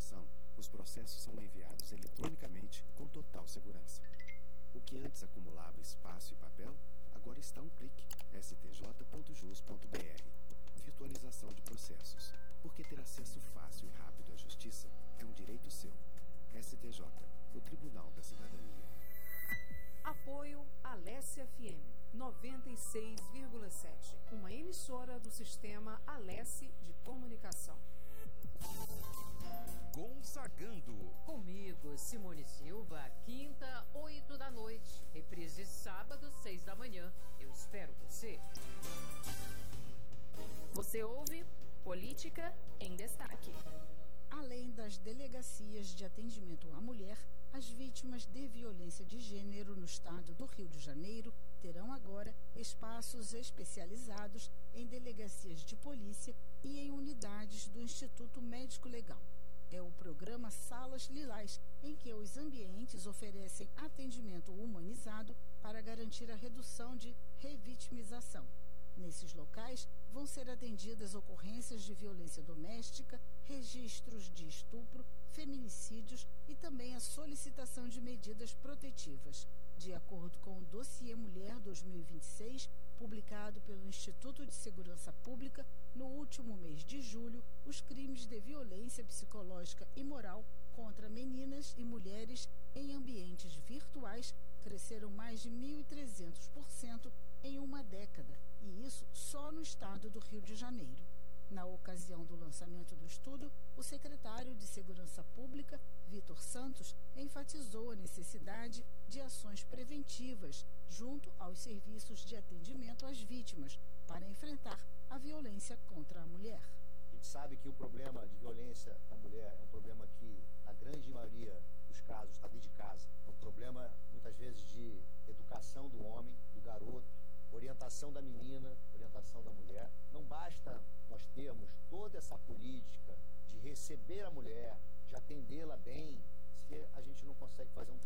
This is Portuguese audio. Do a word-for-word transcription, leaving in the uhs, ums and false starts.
Comunicação, os processos são enviados eletronicamente com total segurança. O que antes acumulava espaço e papel, agora está a um clique. s t j ponto jus ponto b r. Virtualização de processos. Porque ter acesso fácil e rápido à justiça é um direito seu. S T J, o Tribunal da Cidadania. Apoio Alesse F M noventa e seis vírgula sete, uma emissora do sistema Alesse de Comunicação. Gonçagando. Comigo, Simone Silva, quinta, oito da noite. Reprise sábado, seis da manhã. Eu espero você. Você ouve Política em Destaque. Além das delegacias de atendimento à mulher, as vítimas de violência de gênero no estado do Rio de Janeiro terão agora espaços especializados em delegacias de polícia e em unidades do Instituto Médico Legal. É o programa Salas Lilás, em que os ambientes oferecem atendimento humanizado para garantir a redução de revitimização. Nesses locais, vão ser atendidas ocorrências de violência doméstica, registros de estupro, feminicídios e também a solicitação de medidas protetivas. De acordo com o Dossiê Mulher dois mil e vinte e seis, publicado pelo Instituto de Segurança Pública, no último mês de julho, os crimes de violência psicológica e moral contra meninas e mulheres em ambientes virtuais cresceram mais de mil e trezentos por cento em uma década, e isso só no estado do Rio de Janeiro. Na ocasião do lançamento do estudo, o secretário de Segurança Pública, Vitor Santos, enfatizou a necessidade de ações preventivas junto aos serviços de atendimento às vítimas para enfrentar a violência contra a mulher. A gente sabe que o problema de violência da mulher é um problema que, na grande maioria dos casos, está dentro de casa. É um problema, muitas vezes, de educação do homem, do garoto, orientação da menina, orientação da mulher. Não basta nós termos toda essa política de receber a mulher, de atendê-la bem, se a gente não consegue fazer um